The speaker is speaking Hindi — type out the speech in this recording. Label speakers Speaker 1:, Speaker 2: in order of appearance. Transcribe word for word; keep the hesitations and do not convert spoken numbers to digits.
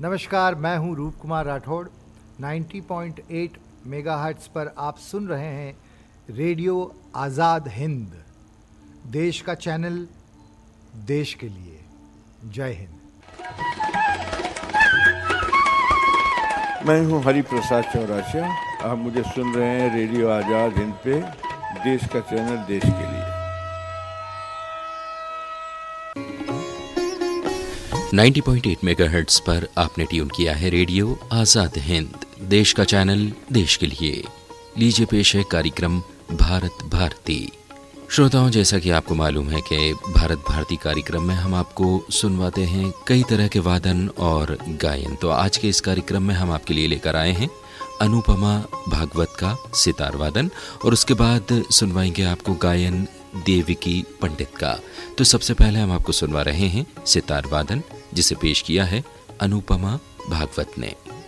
Speaker 1: नमस्कार, मैं हूं रूप कुमार राठौड़। नब्बे पॉइंट आठ मेगाहर्ट्ज़ पर आप सुन रहे हैं रेडियो आज़ाद हिंद, देश का चैनल, देश के लिए। जय हिंद।
Speaker 2: मैं हूं हरि प्रसाद चौरासिया। आप मुझे सुन रहे हैं रेडियो आज़ाद हिंद पे, देश का चैनल, देश के लिए।
Speaker 3: नब्बे पॉइंट आठ मेगाहर्ट्ज़ पर आपने ट्यून किया है रेडियो आज़ाद हिंद, देश का चैनल, देश के लिए। लीजिए पेश है कार्यक्रम भारत भारती। श्रोताओं, जैसा कि आपको मालूम है कि भारत भारती कार्यक्रम में हम आपको सुनवाते हैं कई तरह के वादन और गायन। तो आज के इस कार्यक्रम में हम आपके लिए लेकर आए हैं अनुपमा भागवत का सितार वादन, और उसके बाद सुनवाएंगे आपको गायन देविकी पंडित का। तो सबसे पहले हम आपको सुनवा रहे हैं सितार वादन, जिसे पेश किया है अनुपमा भागवत ने।